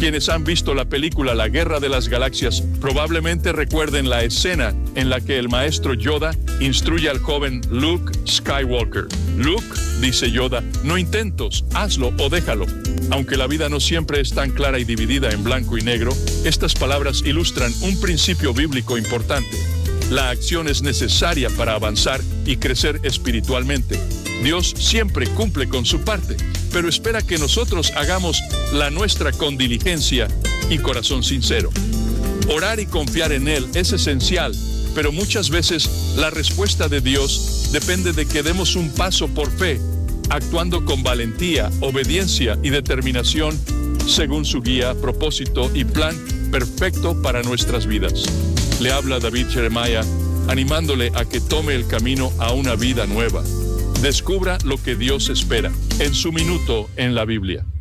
Quienes han visto la película La Guerra de las Galaxias probablemente recuerden la escena en la que el maestro Yoda instruye al joven Luke Skywalker. Luke, dice Yoda, no intentos, hazlo o déjalo. Aunque la vida no siempre es tan clara y dividida en blanco y negro, estas palabras ilustran un principio bíblico importante. La acción es necesaria para avanzar y crecer espiritualmente. Dios siempre cumple con su parte, pero espera que nosotros hagamos la nuestra con diligencia y corazón sincero. Orar y confiar en Él es esencial, pero muchas veces la respuesta de Dios depende de que demos un paso por fe, actuando con valentía, obediencia y determinación según su guía, propósito y plan perfecto para nuestras vidas. Le habla David Jeremiah, animándole a que tome el camino a una vida nueva. Descubra lo que Dios espera en su minuto en la Biblia.